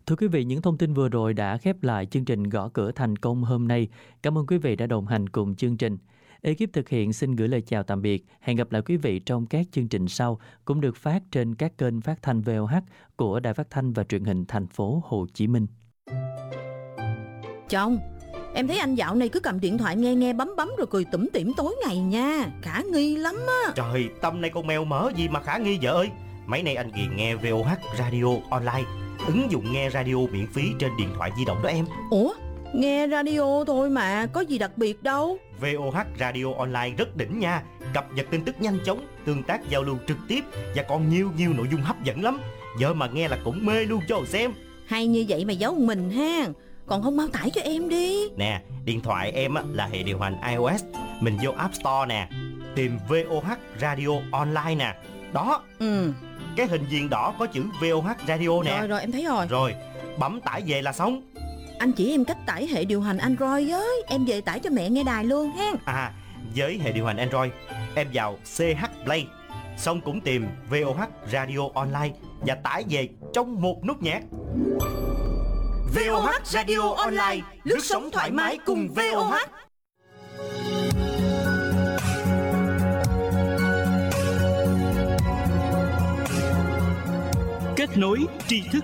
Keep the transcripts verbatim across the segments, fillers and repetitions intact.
Thưa quý vị, những thông tin vừa rồi đã khép lại chương trình Gõ Cửa Thành Công hôm nay. Cảm ơn quý vị đã đồng hành cùng chương trình. Ekip thực hiện xin gửi lời chào tạm biệt. Hẹn gặp lại quý vị trong các chương trình sau, cũng được phát trên các kênh phát thanh vê o hát của Đài Phát thanh và Truyền hình Thành phố Hồ Chí Minh. Chồng, em thấy anh dạo này cứ cầm điện thoại nghe nghe bấm bấm rồi cười tủm tỉm tối ngày nha. Khả nghi lắm á. Trời, tâm này con mèo mỡ gì mà khả nghi vợ ơi. Mấy nay anh ghiền nghe vê o hát Radio Online, ứng dụng nghe radio miễn phí trên điện thoại di động đó em. Ủa, nghe radio thôi mà, có gì đặc biệt đâu. vê o hát Radio Online rất đỉnh nha. Cập nhật tin tức nhanh chóng, tương tác giao lưu trực tiếp và còn nhiều nhiều nội dung hấp dẫn lắm. Vợ mà nghe là cũng mê luôn cho xem. Hay như vậy mà giấu mình ha. Còn không mau tải cho em đi. Nè, điện thoại em á, là hệ điều hành iOS. Mình vô App Store nè, tìm vê o hát Radio Online nè. Đó. Ừ. Cái hình viền đỏ có chữ vê o hát Radio nè. Rồi rồi em thấy rồi. Rồi, bấm tải về là xong. Anh chỉ em cách tải hệ điều hành Android với. Em về tải cho mẹ nghe đài luôn ha. À, với hệ điều hành Android, em vào xê hát Play, xong cũng tìm vê o hát Radio Online và tải về trong một nút nhạc. vê o hát Radio Online, lướt sóng thoải mái cùng vê o hát. Kết nối tri thức.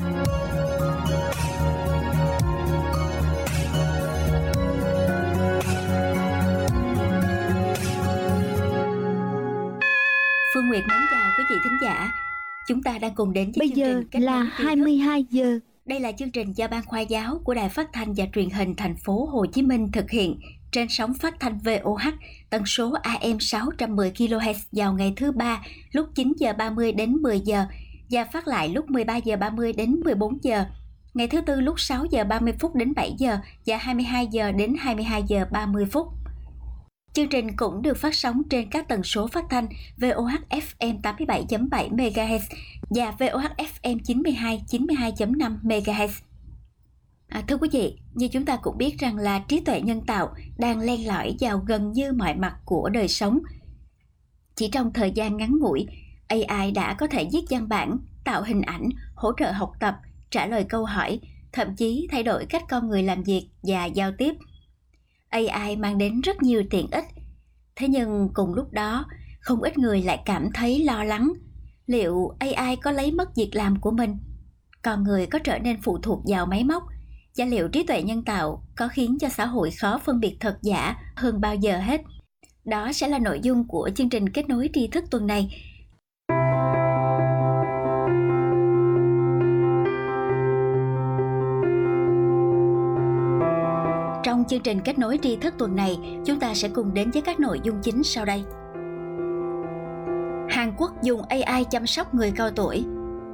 Phương Nguyệt mến chào quý vị thính giả. Chúng ta đang cùng đến với Bây chương giờ trình Kết là nối tri thức. hai mươi hai giờ. Đây là chương trình do Ban Khoa giáo của Đài Phát thanh và Truyền hình Thành phố Hồ Chí Minh thực hiện trên sóng phát thanh vê o hát tần số a em sáu trăm mười ki lô héc vào ngày thứ ba lúc chín giờ ba mươi đến mười giờ và phát lại lúc mười ba giờ ba mươi đến mười bốn giờ. Ngày thứ tư lúc sáu giờ ba mươi phút đến bảy giờ và hai mươi hai giờ đến hai mươi hai giờ ba mươi phút. Chương trình cũng được phát sóng trên các tần số phát thanh vê o hát ép em tám mươi bảy chấm bảy mê ga héc và vê o hát ép em chín mươi hai chín mươi hai chấm năm mê ga héc. À, thưa quý vị, như chúng ta cũng biết rằng là trí tuệ nhân tạo đang len lỏi vào gần như mọi mặt của đời sống. Chỉ trong thời gian ngắn ngủi, a i đã có thể viết văn bản, tạo hình ảnh, hỗ trợ học tập, trả lời câu hỏi, thậm chí thay đổi cách con người làm việc và giao tiếp. a i mang đến rất nhiều tiện ích. Thế nhưng cùng lúc đó, không ít người lại cảm thấy lo lắng. Liệu a i có lấy mất việc làm của mình? Con người có trở nên phụ thuộc vào máy móc? Và liệu trí tuệ nhân tạo có khiến cho xã hội khó phân biệt thật giả hơn bao giờ hết? Đó sẽ là nội dung của chương trình Kết nối tri thức tuần này. Trong chương trình Kết nối tri thức tuần này, chúng ta sẽ cùng đến với các nội dung chính sau đây. Hàn Quốc dùng a i chăm sóc người cao tuổi.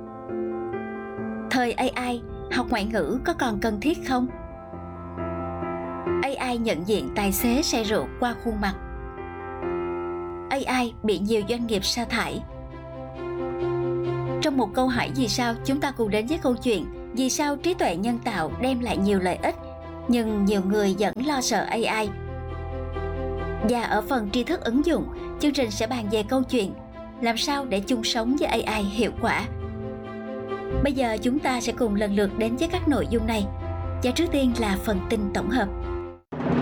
Thời a i, học ngoại ngữ có còn cần thiết không? a i nhận diện tài xế say rượu qua khuôn mặt. a i bị nhiều doanh nghiệp sa thải. Trong một câu hỏi vì sao, chúng ta cùng đến với câu chuyện vì sao trí tuệ nhân tạo đem lại nhiều lợi ích, nhưng nhiều người vẫn lo sợ a i. Và ở phần tri thức ứng dụng, chương trình sẽ bàn về câu chuyện làm sao để chung sống với a i hiệu quả. Bây giờ chúng ta sẽ cùng lần lượt đến với các nội dung này. Và trước tiên là phần tin tổng hợp.